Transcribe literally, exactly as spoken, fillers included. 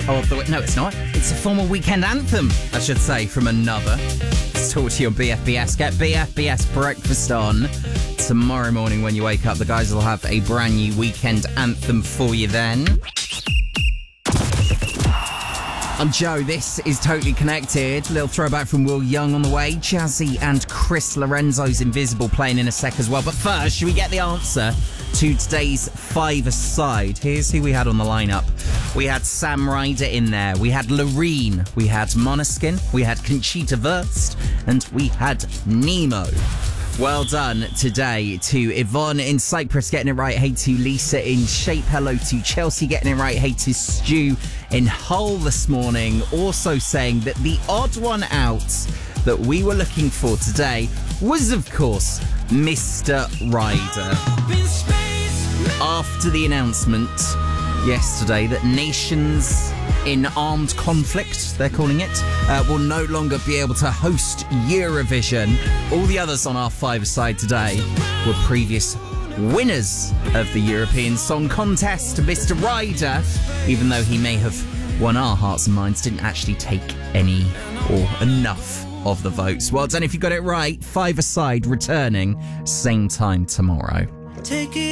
of the... No, it's not. It's a former weekend anthem, I should say, from another. Let's talk to your B F B S. Get B F B S breakfast on. Tomorrow morning when you wake up, the guys will have a brand new weekend anthem for you then. I'm Joe, this is Totally Connected. Little throwback from Will Young on the way. Jazzy and Chris Lorenzo's Invisible playing in a sec as well. But first, should we get the answer to today's five-a-side? Here's who we had on the lineup. We had Sam Ryder in there. We had Loreen. We had Måneskin. We had Conchita Wurst. And we had Nemo. Well done today to Yvonne in Cyprus getting it right. Hey to Lisa in Shape. Hello to Chelsea getting it right. Hey to Stu in Hull this morning. Also saying that the odd one out that we were looking for today was, of course, Mister Ryder. After the announcement yesterday that nations in armed conflict, they're calling it, uh, will no longer be able to host Eurovision. All the others on our five-a-side today were previous winners of the European Song Contest. Mister Ryder, even though he may have won our hearts and minds, didn't actually take any or enough of the votes. Well done if you got it right. Five-a-side returning same time tomorrow. Take it.